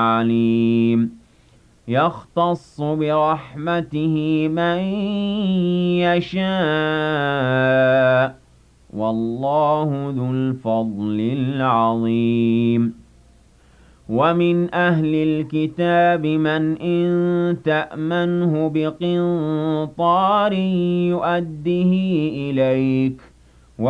عليم يختص برحمته من يشاء والله ذو الفضل العظيم ومن أهل الكتاب من إن تأمنه بقنطار يؤده إليك